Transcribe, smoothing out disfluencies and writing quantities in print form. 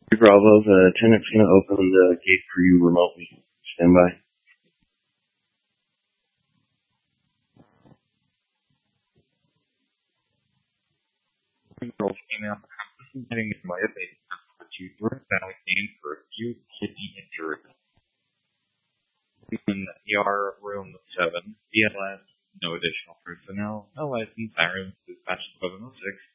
Bravo, the tenant's going to open the gate for you remotely. Stand by. Girl, female, getting my update but you were battling in for a few kidney injuries. In ER room 7, BLS, no additional personnel, no license, sirens, dispatch 1106.